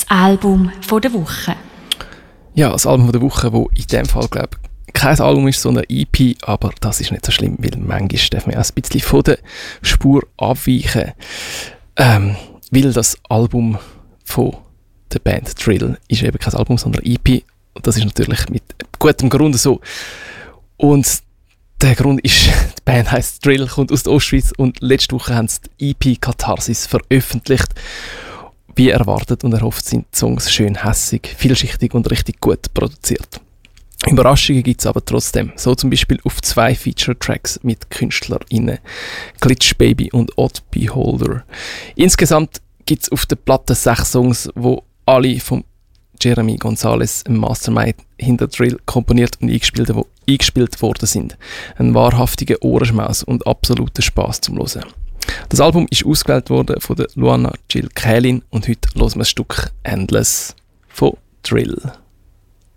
Album von der Woche. Ja, das Album von der Woche, wo in dem Fall, glaube ich, kein Album ist, sondern EP, aber das ist nicht so schlimm, weil manchmal darf man auch ein bisschen von der Spur abweichen. Weil das Album von der Band Drill ist eben kein Album, sondern EP. Und das ist natürlich mit gutem Grund so. Und der Grund ist, die Band heisst Drill, kommt aus der Ostschweiz und letzte Woche haben sie die EP Katharsis veröffentlicht. Wie erwartet und erhofft sind die Songs schön hässig, vielschichtig und richtig gut produziert. Überraschungen gibt es aber trotzdem. So zum Beispiel auf 2 Feature-Tracks mit KünstlerInnen Glitch Baby und Odd Beholder. Insgesamt gibt es auf der Platte 6 Songs, wo alle vom Jeremy Gonzalez, ein Mastermind hinter Drill, komponiert und eingespielt worden sind. Ein wahrhaftiger Ohrenschmaus und absoluter Spass zum Hören. Das Album ist ausgewählt worden von der Luana Jill Kählin und heute hören wir das Stück Endless von Drill.